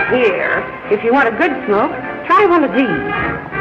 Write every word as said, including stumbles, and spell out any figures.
Here, if you want a good smoke, try one of these.